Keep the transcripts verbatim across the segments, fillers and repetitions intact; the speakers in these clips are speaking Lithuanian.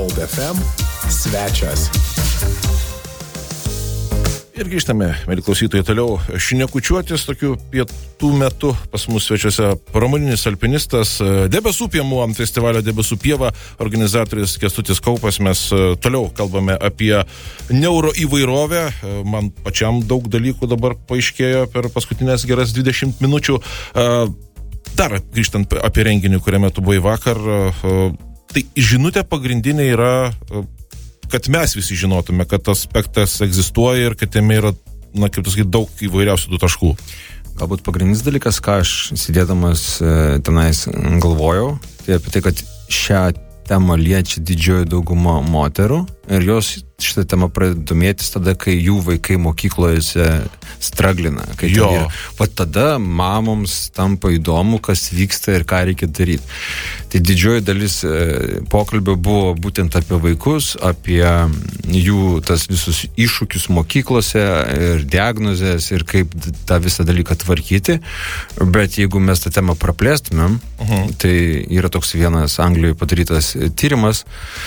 Gold F M svečias. Ir grįžtame, mėly klausytojai, toliau šnekučiuotis tokiu pietų metu. Pas mus svečiuose pramoninis alpinistas, Debesų piemų festivalio Debesų pieva organizatorius Kęstutis Kaupas. Mes toliau kalbame apie neuroįvairovę. Man pačiam daug dalykų dabar paaiškėjo per paskutinės geras dvidešimt minučių. Dar grįžtant apie renginį, kuriame tu buvai vakar, tai žinutė pagrindinė yra, kad mes visi žinotume, kad tas aspektas egzistuoja ir kad jame yra, na, kaip tu sakai, daug įvairiausių tų taškų. Galbūt pagrindinis dalykas, ką aš sėdėdamas tenais galvojau, tai apie tai, kad šią temą liečia didžioji dauguma moterų ir jos šitą temą pradeda domėtis tada, kai jų vaikai mokyklojose straglina. Kai yra, va tada mamoms tampa įdomu, kas vyksta ir ką reikia daryti. Tai didžioji dalis pokalbio buvo būtent apie vaikus, apie jų tas visus iššūkius mokyklose ir diagnozės ir kaip tą visą dalyką tvarkyti. Bet jeigu mes tą temą praplėstumėm, uh-huh. tai yra toks vienas Anglijoje padarytas tyrimas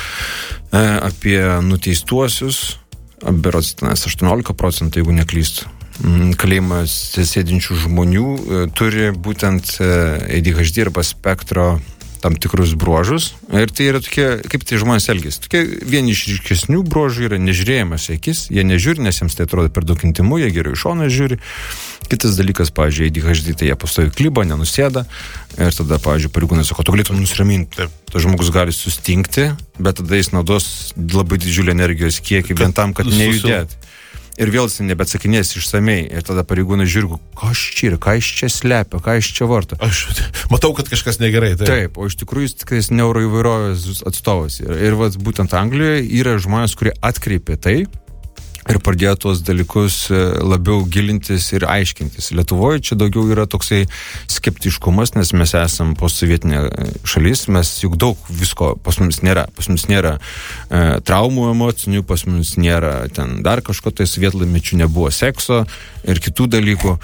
apie nuteistuosius, berods aštuoniolika procentų, jeigu neklystu, kalėjimas sėdinčių žmonių turi būtent A D H D arba spektro tam tikrus bruožus. Ir tai yra tokie, kaip tai žmonės elgiasi. Tokie vieni iš ryškesnių bruožų yra nežiūrėjimas į akis. Jie nežiūri, nes jiems tai atrodo per daug intimu, jie geriau iš šono žiūri. Kitas dalykas, pavyzdžiui, A D H D, tai jie pastovi kliba, nenusėda. Ir tada, pavyzdžiui, pareigūnai sako, tu galėtum nusiraminti. Tas žmogus gali sustingti, bet tada jis naudos labai didžiulį energijos kiekį vien tam, kad nejudėti. Ir vėl jis nebeatsakinės išsamei. Ir tada pareigūnai žiūri, ką aš čia yra, ką aš čia slepia, ką aš čia varto. Aš matau, kad kažkas negerai. Taip, taip, o iš tikrųjų jis tikrai neuroįvairovės atstovas. Ir, ir vat, būtent Anglijoje yra žmonės, kurie atkreipė tai ir pradėjo tuos dalykus labiau gilintis ir aiškintis. Lietuvoje čia daugiau yra toksai skeptiškumas, nes mes esam postsovietinė šalis, mes juk daug visko pas mums nėra. Pas mums nėra e, traumų emocinių, pas mums nėra ten dar kažko, tai sovietlamečių nebuvo sekso ir kitų dalykų.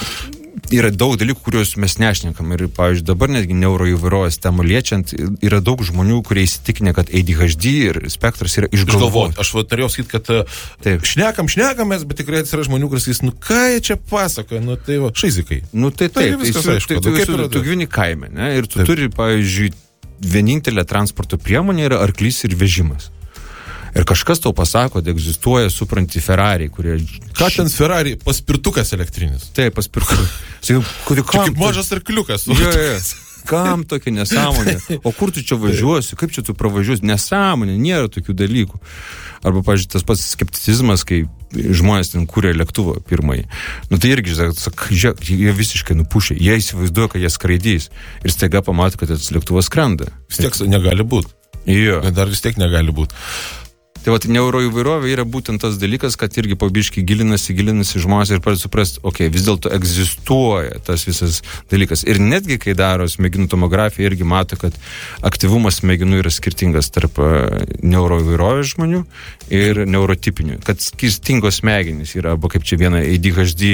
Yra daug dalykų, kuriuos mes nešnekam. Ir, pavyzdžiui, dabar netgi neuroįvairovės temą liečiant, yra daug žmonių, kurie įsitikinę, kad A D H D ir spektras yra išgalvoti. Aš va, norėjau sakyti, kad taip. šnekam, šnekamės, bet tikrai yra žmonių, kuris sakys, nu ką jie čia pasakoja, nu tai va, šaizikai. Nu tai taip, tai viskas aišku. Tai, tai, tai, tu gyveni kaime, ne? Ir tu taip. Turi, pavyzdžiui, vienintelė transporto priemonė yra arklys ir vežimas. Ir kažkas tau pasako, kad egzistuoja, supranti, Ferrari, kurie... Ką ten Ferrari? Paspirtukas elektrinis. Taip, paspirtukas. Sakiau, kur, čia kaip mažas arkliukas. Jo, jo. Kam tokia nesąmonė? O kur tu čia važiuosi? Kaip čia tu pravažiuosi? Nesąmonė, nėra tokių dalykų. Arba, pavyzdžiui, tas pats skepticizmas, kai žmonės ten kūrė lėktuvą pirmąjį. Nu tai irgi, žiūrėk, jie visiškai nupušė. Jie įsivaizduoja, kad jie skraidys. Ir staiga pamato, kad tas lėktuvas skrenda. Vis tiek negali būti. Jo. Dar vis tiek negali būti. Tai vat neuroįvairovė yra būtent tas dalykas, kad irgi po biškį gilinasi, gilinasi žmonės ir pradeda suprasti, okei, okay, vis dėlto egzistuoja tas visas dalykas. Ir netgi, kai daro smegenų tomografiją, irgi mato, kad aktyvumas smegenų yra skirtingas tarp neuroįvairovės žmonių ir neurotipinių. Kad skirtingos smegenys yra, arba kaip čia viena A D H D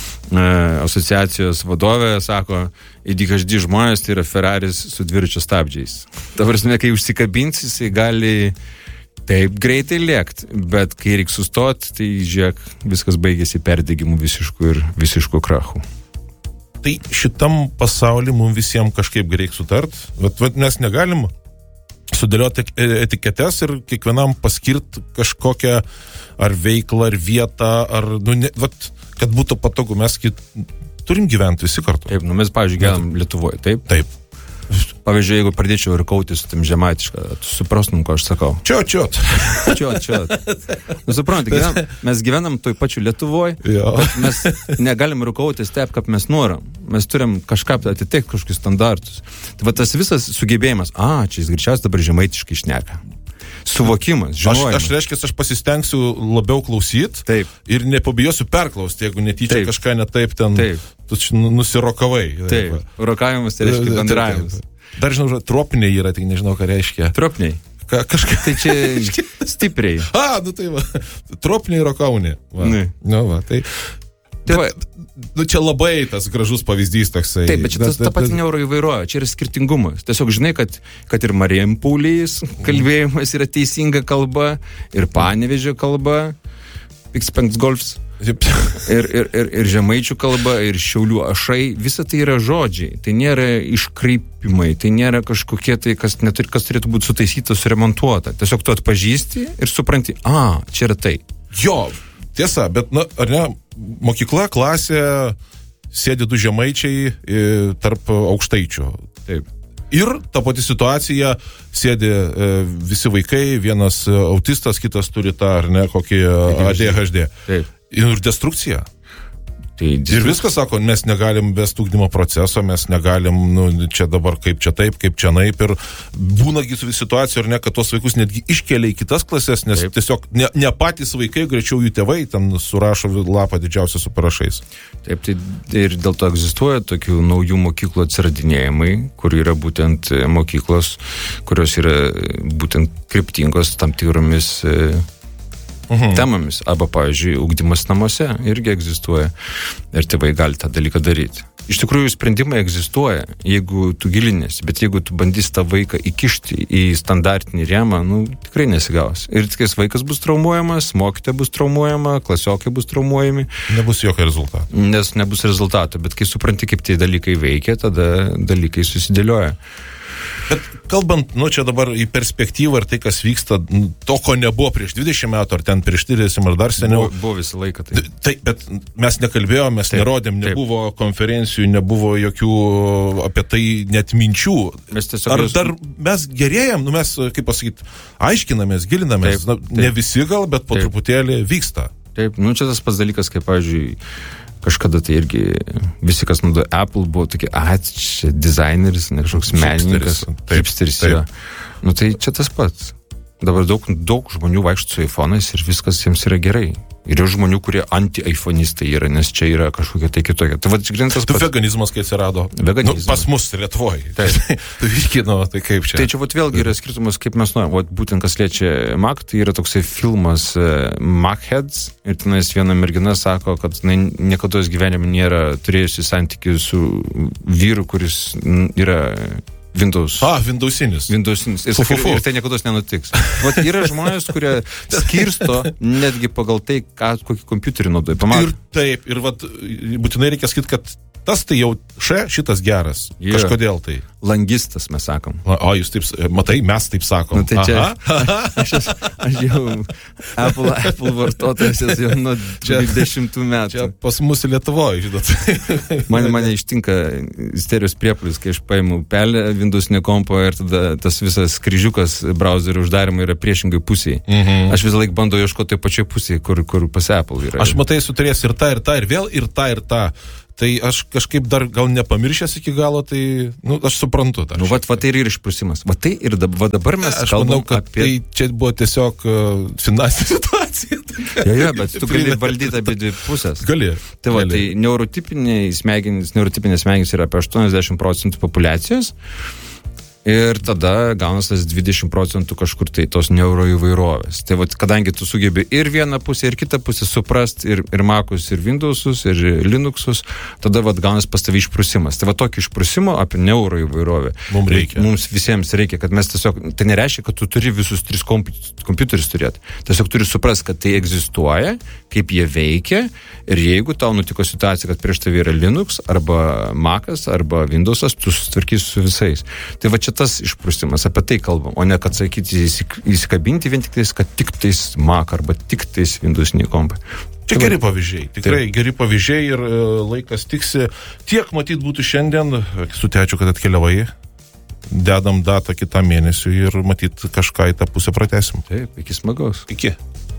asociacijos vadovė sako, A D H D žmonės tai yra Ferraris su dviračio stabdžiais. Ta prasme, kai užsikabins, jisai gali taip greitai lėkti, bet kai reikia sustoti, tai žiūrėk, viskas baigėsi perdegimų visiškų ir visiškų krachų. Tai šitam pasauly mums visiems kažkaip reikia sutart, bet, bet mes negalim sudėlioti etiketes ir kiekvienam paskirti kažkokią ar veiklą, ar vietą, ar, nu, ne, vat, kad būtų patogu, mes kit, turim gyventi visi kartu. Taip, nu mes, pavyzdžiui, gyvenam Lietuvoje, taip? Taip. Pavyzdžiui, jeigu pradėčiau rikauti su tam žemaitišką, tu suprastum, ką aš sakau. Čiot, čiot. Čiot, čiot. Nu, suprantate, gyvenam, mes gyvenam toj pačiu Lietuvoje, bet mes negalim rikautis taip, kaip mes norim. Mes turim kažką atitikti, kažkokius standartus. Tai va tas visas sugebėjimas, a, čia jis greičiausiai dabar žemaitiškai šneka. Suvokimas, žinojimas. Aš, aš reiškia, aš pasistengsiu labiau klausyti. Taip. Ir nepabijosiu perklausti, jeigu netyčia taip. Kažką ne taip ten taip. Tu nusirokavai. Taip, rokavimas tai reiškia bendravimas. Dar žinau, tropiniai yra, tai nežinau, ką reiškia. Tropiniai? Ka, kažką. Tai čia stipriai. A, nu tai va. Tropiniai rokaunė. Va. Ne. Nu va, tai... Tai va, nu, čia labai tas gražus pavyzdys toksai. taip, bet čia tas, ta pati neuroįvairovė, čia yra skirtingumas. Tiesiog žinai, kad, kad ir Marijampolės kalbėjimas yra teisinga kalba, ir Panevėžio kalba, X-Penks Golfs, ir, ir, ir, ir Žemaičių kalba, ir Šiaulių ašai, visa tai yra žodžiai, tai nėra iškreipimai, tai nėra kažkokie tai, kas, neturi, kas turėtų būti sutaisyta, suremontuota. Tiesiog tu atpažįsti ir supranti, a, čia yra tai. Jo, tiesa, bet, na, ar ne, mokykla, klasė, sėdi du žemaičiai tarp aukštaičių. Taip. Ir ta pati situacija, sėdi e, visi vaikai, vienas autistas, kitas turi tą, ar ne, kokį A D H D. Taip. Ir destrukcija. Tai Ir viskas sako, mes negalim vest ugdymo proceso, mes negalim, nu, čia dabar kaip čia taip, kaip čia naip. Ir būnagi su situacijų, ar ne, kad tos vaikus netgi iškelia į kitas klases, nes taip. Tiesiog ne, ne patys vaikai, greičiau jų tėvai ten surašo lapą didžiausia su parašais. Taip, tai ir dėl to egzistuoja tokių naujų mokyklų atsiradinėjimai, kur yra būtent mokyklos, kurios yra būtent kryptingos tam tikromis mhm. temomis. Arba, pavyzdžiui, ugdymas namuose irgi egzistuoja ir tėvai gali tą dalyką daryti. Iš tikrųjų, sprendimai egzistuoja, jeigu tu gilinėsi, bet jeigu tu bandysi tą vaiką įkišti į standartinį rėmą, nu, tikrai nesigaus. Ir tikės vaikas bus traumuojamas, mokytoja bus traumuojama, klasiokai bus traumuojami. Nebus jokio rezultato. Nes nebus rezultato, bet kai supranti, kaip tie dalykai veikia, tada dalykai susidėlioja. Bet kalbant, nu, čia dabar į perspektyvą ir tai, kas vyksta, to, ko nebuvo prieš dvidešimt metų, ar ten prieš trisdešimt, ar dar seniau. Buvo, buvo visą laiką tai. Taip, bet mes nekalbėjom, mes taip, nerodėm, nebuvo taip. Konferencijų, nebuvo jokių apie tai net minčių. Mes tiesiog ar jūs... dar mes gerėjam, nu mes, kaip pasakyti, aiškinamės, gilinamės, taip, na, taip. Ne visi gal, bet po taip. Truputėlį vyksta. Taip, nu čia tas pats dalykas, kaip, pavyzdžiui, kažkada tai irgi visi, kas naudoja Apple, buvo tokie, a, čia dizaineris, ne kažkoks menininkas, hipsteris. Nu tai čia tas pats. Dabar daug, daug žmonių vaikšto su iPhone'ais ir viskas jiems yra gerai. Ir yra žmonių, kurie anti-iPhone'istai yra, nes čia yra kažkokia tai kitokia. Tai va, grintas pats. Veganizmas, kai atsirado. Veganizmas. Nu, pas mus Lietuvoje. Tai, no, tai kaip čia? Tai čia vat, vėlgi yra skirtumas, kaip mes norime. Vat, būtent kas liečia Mac, tai yra toksai filmas uh, Macheads. Ir tenais viena mergina sako, kad jinai niekada gyvenime nėra turėjusi santykių su vyru, kuris yra Windows. A, Windowsinis. Windowsinis. Ir, sakai, ir tai niekada nenutiks. Vat yra žmonės, kurie skirsto netgi pagal tai, ką, kokį kompiuterį naudoja. Pamat... Ir taip, ir vat, būtinai reikia sakyti, kad tas tai jau še, šitas geras. Yeah. Kažkodėl tai. Langistas, mes sakom. O, jūs taip, matai, mes taip sakom. Nu, tai čia, aš, aš, aš jau Apple, Apple vartotojas jau nuo dvidešimtų metų. Čia pas mus Lietuvoje, žinot. Man, mane ištinka isterijos priepuolis, kai aš paimu pelę Windowsinio kompo ir tada tas visas kryžiukas browserio uždarimo yra priešingai pusėje. Mhm. Aš visą laiką bandau ieškoti tai pačioj pusėje, kur, kur pas Apple yra. Aš matai, esu turėjęs ir tą, ir tą, ir vėl, ir tą, ir tą. Tai aš kažkaip dar gal nepamiršęs iki galo, tai, nu, aš suprantu. Nu, va, va tai ir išprusimas. Va tai ir dabar, va, dabar mes aš kalbam manau, kad apie... Tai čia buvo tiesiog uh, finansinė situacija. Jo, jo, bet tu gali valdyti apie dvi pusės. Gali. Tai va, gali. Tai neurotipiniai smegenys, neurotipinės smegenys yra apie aštuoniasdešimt procentų populiacijos. Ir tada gaunas tas dvidešimt procentų kažkur tai tos neuroįvairovės. Tai vat, kadangi tu sugebi ir vieną pusę, ir kitą pusę suprast, ir, ir Macus, ir Windowsus, ir Linuxus, tada vat, gaunas pas tavį išprusimas. Tai va tokį išprusimo apie neuroįvairovę. Mums reikia. Mums visiems reikia, kad mes tiesiog, tai nereiškia, kad tu turi visus tris kompiuterius turėti. Tiesiog turi suprast, kad tai egzistuoja, kaip jie veikia, ir jeigu tau nutiko situacija, kad prieš tavį yra Linux, arba Macas, arba Windowsas, tu sutvarkysi su visais. Tai va čia tas išprusimas, apie tai kalbam, o ne kad sakyti įsikabinti vien tik tais, kad tik tais Mac arba tik tais Windowsiniai kompai. Čia geri pavyzdžiai, tikrai taip. Geri pavyzdžiai ir laikas tiksi. Tiek matyt būtų šiandien, su tečiu, kad atkeliavai, dedam datą kitą mėnesį ir matyt kažką į tą pusę pratęsim. Taip, iki smagaus. Iki.